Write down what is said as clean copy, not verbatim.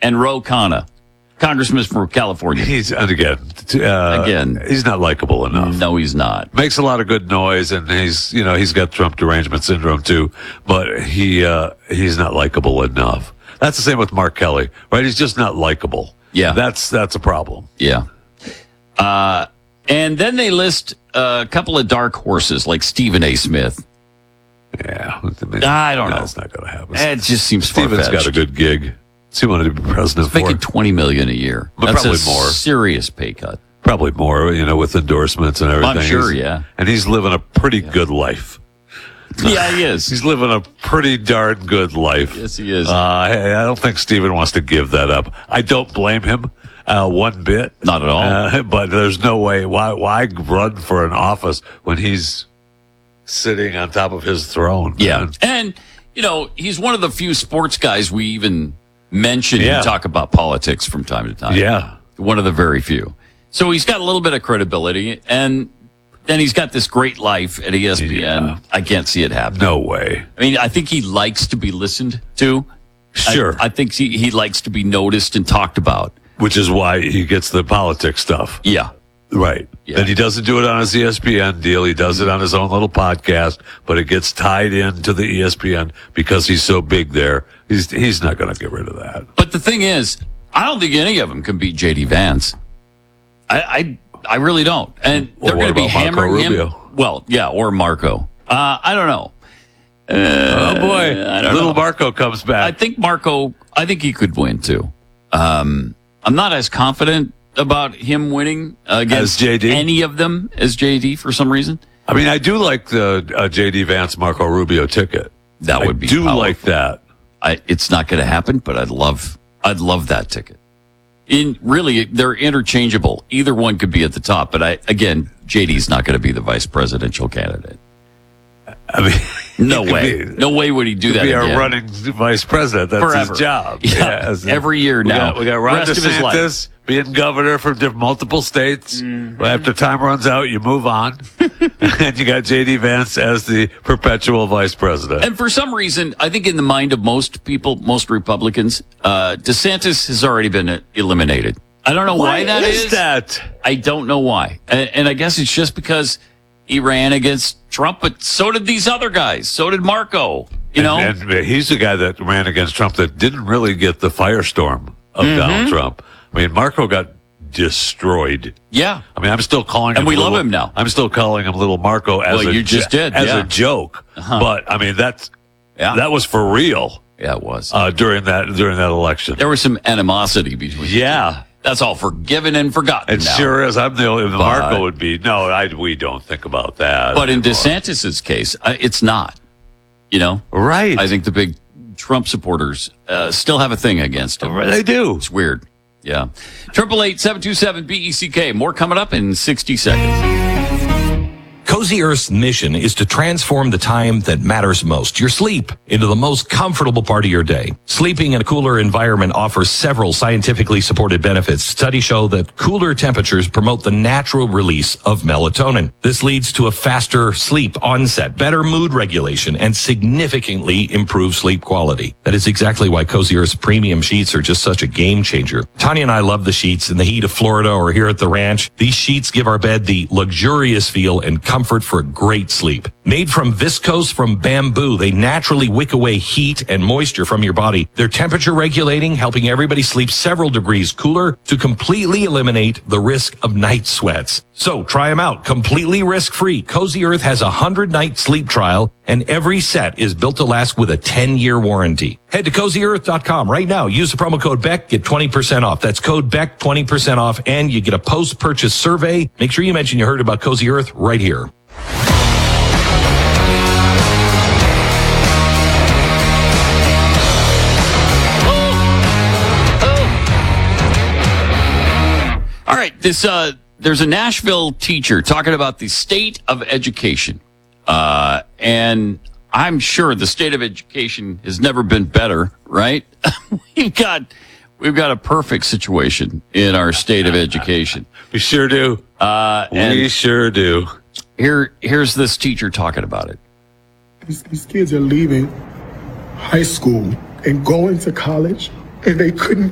and Ro Khanna, congressman from California. Again, he's not likable enough. No, he's not. Makes a lot of good noise, and he's got Trump derangement syndrome too, but he's not likable enough. That's the same with Mark Kelly, right? He's just not likable. Yeah. That's a problem. Yeah. And then they list a couple of dark horses like Stephen A. Smith. Yeah. I don't know. That's not going to happen. It just seems Stephen's far-fetched. got a good gig. What's he wanted to be president for? Making $20 million a year. But That's probably a more. Serious pay cut. Probably more, with endorsements and everything. I'm sure, yeah. And he's living a pretty good life. Yeah, he is. He's living a pretty darn good life. Yes, he is. I don't think Stephen wants to give that up. I don't blame him one bit. Not at all. But there's no way. Why run for an office when he's sitting on top of his throne? Yeah. And, he's one of the few sports guys we even mention and talk about politics from time to time. Yeah. One of the very few. So he's got a little bit of credibility, and then he's got this great life at ESPN. Yeah. I can't see it happening. No way. I mean, I think he likes to be listened to. Sure. I think he likes to be noticed and talked about. Which is why he gets the politics stuff. Yeah. Right. Yeah. And he doesn't do it on his ESPN deal. He does it on his own little podcast, but it gets tied into the ESPN because he's so big there. He's not going to get rid of that. But the thing is, I don't think any of them can beat J.D. Vance. I really don't. And they're going to be hammering him. Well, yeah, or Marco. I don't know. Oh, boy. Little Marco comes back. I think he could win, too. I'm not as confident about him winning against any of them as JD for some reason. I mean, I do like the JD Vance Marco Rubio ticket. That would be powerful. Like that. It's not going to happen, but I'd love that ticket. Really, they're interchangeable. Either one could be at the top, but JD's not going to be the vice presidential candidate. I mean, no way would he do that. Be again. our running vice president. That's Forever. His job. Yeah, every year now. We got Ron DeSantis being governor from multiple states. Mm-hmm. After time runs out, you move on. And you got J.D. Vance as the perpetual vice president. And for some reason, I think in the mind of most people, most Republicans, DeSantis has already been eliminated. I don't know why that is. That? I don't know why. And I guess it's just because he ran against Trump, but so did these other guys. So did Marco. And he's the guy that ran against Trump that didn't really get the firestorm of Donald Trump. I mean, Marco got destroyed. Yeah. I mean, I'm still calling him. And we love him now. I'm still calling him Little Marco as a joke. Uh-huh. But I mean, that was for real. Yeah, it was. During that election. There was some animosity between them. That's all forgiven and forgotten. It sure is. I'm the only Marco would be. No, we don't think about that. But in DeSantis' case, it's not. Right. I think the big Trump supporters still have a thing against him. They do. It's weird. Yeah. 888-727-BECK. More coming up in 60 seconds. Cozy Earth's mission is to transform the time that matters most, your sleep, into the most comfortable part of your day. Sleeping in a cooler environment offers several scientifically supported benefits. Studies show that cooler temperatures promote the natural release of melatonin. This leads to a faster sleep onset, better mood regulation, and significantly improved sleep quality. That is exactly why Cozy Earth's premium sheets are just such a game changer. Tanya and I love the sheets in the heat of Florida or here at the ranch. These sheets give our bed the luxurious feel and comfort for a great sleep. Made from viscose from bamboo, they naturally wick away heat and moisture from your body. They're temperature regulating, helping everybody sleep several degrees cooler to completely eliminate the risk of night sweats. So try them out completely risk-free. Cozy Earth has a 100-night sleep trial, and every set is built to last with a 10-year warranty. Head to CozyEarth.com right now. Use the promo code BECK, get 20% off. That's code BECK, 20% off, and you get a post-purchase survey. Make sure you mention you heard about Cozy Earth right here. All right, there's a Nashville teacher talking about the state of education. And I'm sure the state of education has never been better, right? We've got a perfect situation in our state of education. We sure do. We sure do. Here's this teacher talking about it. These kids are leaving high school and going to college, and they couldn't